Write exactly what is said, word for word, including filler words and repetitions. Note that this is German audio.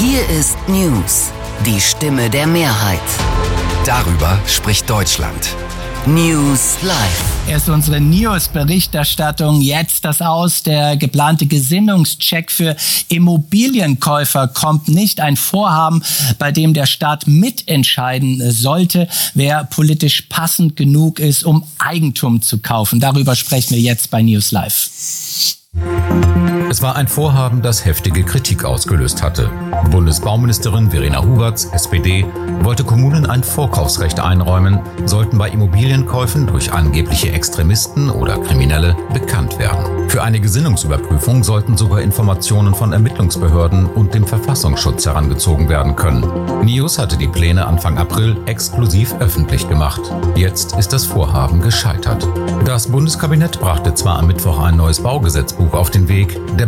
Hier ist News, die Stimme der Mehrheit. Darüber spricht Deutschland. News Live. Erst unsere News-Berichterstattung, jetzt das Aus. Der geplante Gesinnungscheck für Immobilienkäufer kommt nicht. Ein Vorhaben, bei dem der Staat mitentscheiden sollte, wer politisch passend genug ist, um Eigentum zu kaufen. Darüber sprechen wir jetzt bei News Live. Es war ein Vorhaben, das heftige Kritik ausgelöst hatte. Bundesbauministerin Verena Huberts, S P D, wollte Kommunen ein Vorkaufsrecht einräumen, sollten bei Immobilienkäufen durch angebliche Extremisten oder Kriminelle bekannt werden. Für eine Gesinnungsüberprüfung sollten sogar Informationen von Ermittlungsbehörden und dem Verfassungsschutz herangezogen werden können. News hatte die Pläne Anfang April exklusiv öffentlich gemacht. Jetzt ist das Vorhaben gescheitert. Das Bundeskabinett brachte zwar am Mittwoch ein neues Baugesetzbuch auf den Weg, der